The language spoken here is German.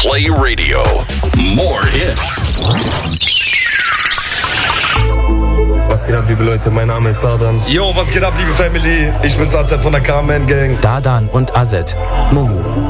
Play Radio. More hits. Was geht ab, liebe Leute? Mein Name ist Dardan. Yo, was geht ab, liebe Family? Ich bin's AZ von der Carman Gang. Dardan und Azet. Mumu.